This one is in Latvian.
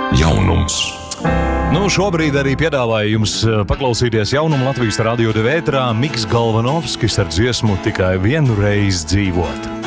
jaunums. Nu, šobrīd arī piedāvāju jums paklausīties jaunumu Latvijas Radio 2 ēterā Miks Galvanovskis ar dziesmu Tikai vienu reizi dzīvot.